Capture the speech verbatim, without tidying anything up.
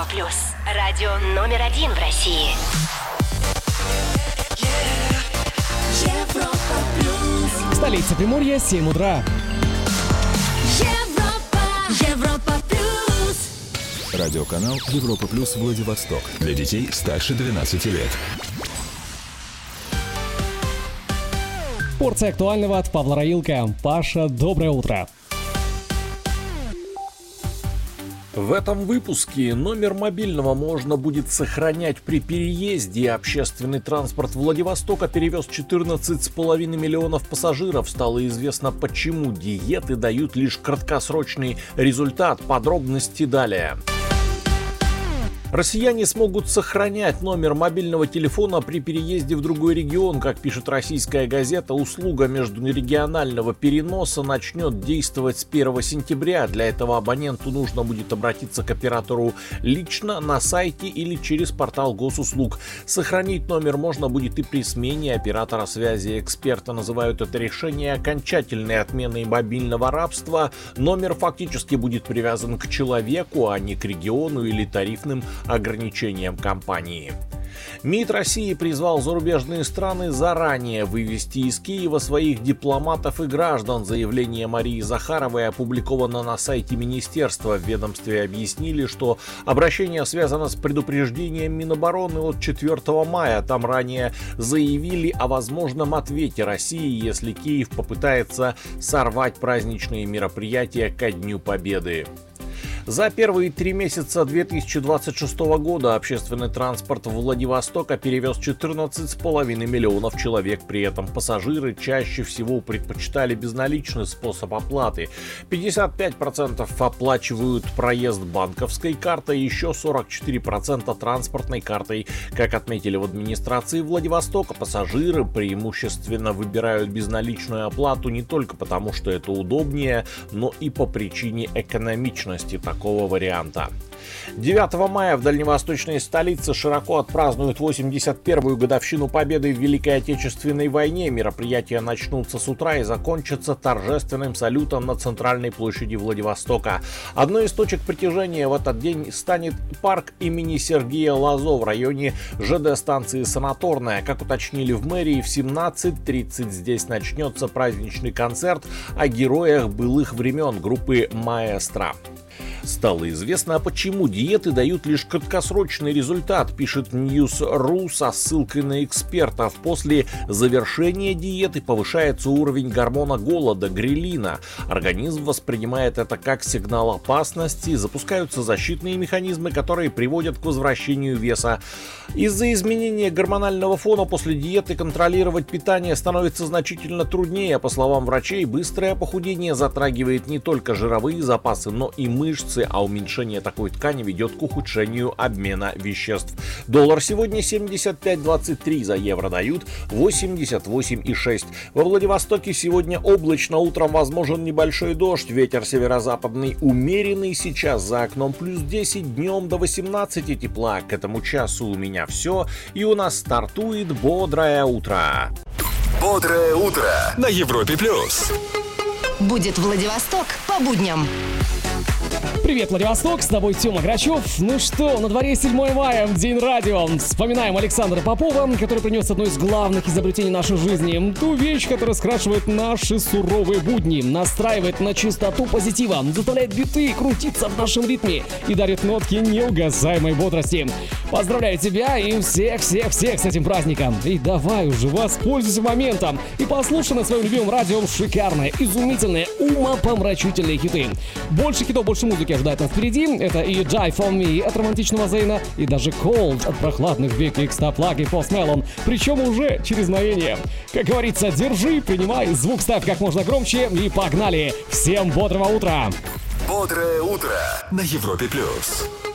Европа плюс. Радио номер один в России. Европа плюс. Столица Приморья, семь утра. Европа, Европа плюс. Радиоканал Европа плюс Владивосток. Для детей старше двенадцати лет. Порция актуального от Павла Раилка. Паша, доброе утро. В этом выпуске номер мобильного можно будет сохранять при переезде. Общественный транспорт Владивостока перевез четырнадцать с половиной миллионов пассажиров. Стало известно, почему диеты дают лишь краткосрочный результат. Подробности далее. Россияне смогут сохранять номер мобильного телефона при переезде в другой регион. Как пишет российская газета, услуга межрегионального переноса начнет действовать с первого сентября. Для этого абоненту нужно будет обратиться к оператору лично на сайте или через портал госуслуг. Сохранить номер можно будет и при смене оператора связи. Эксперты называют это решение окончательной отменой мобильного рабства. Номер фактически будет привязан к человеку, а не к региону или тарифным ограничениям компании. МИД России призвал зарубежные страны заранее вывести из Киева своих дипломатов и граждан. Заявление Марии Захаровой опубликовано на сайте министерства. В ведомстве объяснили, что обращение связано с предупреждением Минобороны от четвёртого мая. Там ранее заявили о возможном ответе России, если Киев попытается сорвать праздничные мероприятия ко Дню Победы. За первые три месяца две тысячи двадцать шестого года общественный транспорт Владивостока перевез четырнадцать с половиной миллионов человек. При этом пассажиры чаще всего предпочитали безналичный способ оплаты. пятьдесят пять процентов оплачивают проезд банковской картой, еще сорок четыре процента транспортной картой. Как отметили в администрации Владивостока, пассажиры преимущественно выбирают безналичную оплату не только потому, что это удобнее, но и по причине экономичности такого варианта. девятого мая в дальневосточной столице широко отпразднуют восемьдесят первую годовщину победы в Великой Отечественной войне. Мероприятия начнутся с утра и закончатся торжественным салютом на центральной площади Владивостока. Одной из точек притяжения в этот день станет парк имени Сергея Лазо в районе ЖД-станции «Санаторная». Как уточнили в мэрии, в семнадцать тридцать здесь начнется праздничный концерт о героях былых времен группы «Маэстро». Стало известно, почему диеты дают лишь краткосрочный результат, пишет News.ru со ссылкой на экспертов. После завершения диеты повышается уровень гормона голода, грелина. Организм воспринимает это как сигнал опасности, запускаются защитные механизмы, которые приводят к возвращению веса. Из-за изменения гормонального фона после диеты контролировать питание становится значительно труднее. По словам врачей, быстрое похудение затрагивает не только жировые запасы, но и мышцы, а уменьшение такой ткани ведет к ухудшению обмена веществ. Доллар сегодня семьдесят пять двадцать три, за евро дают восемьдесят восемь и шесть. Во Владивостоке сегодня облачно, утром возможен небольшой дождь, ветер северо-западный умеренный, сейчас за окном плюс десять, днем до восемнадцати тепла. К этому часу у меня все, и у нас стартует бодрое утро. Бодрое утро на Европе плюс. Будет Владивосток по будням. Привет, Владивосток, с тобой Тёма Грачев. Ну что, на дворе седьмого мая, День радио. Вспоминаем Александра Попова, который принес одно из главных изобретений нашей жизни. Ту вещь, которая скрашивает наши суровые будни, настраивает на чистоту позитива, заставляет биты крутиться в нашем ритме и дарит нотки неугасаемой бодрости. Поздравляю тебя и всех-всех-всех с этим праздником. И давай уже воспользуйся моментом и послушай на своем любимом радио шикарные, изумительные, умопомрачительные хиты. Больше хитов, больше музыки ожидает нас впереди. Это и Die For Me от романтичного Зейна, и даже Cold от прохладных Big X, Top Lag и Post Malone. Причем уже через мгновение. Как говорится, держи, принимай, звук ставь как можно громче и погнали. Всем бодрого утра! Бодрое утро на Европе плюс.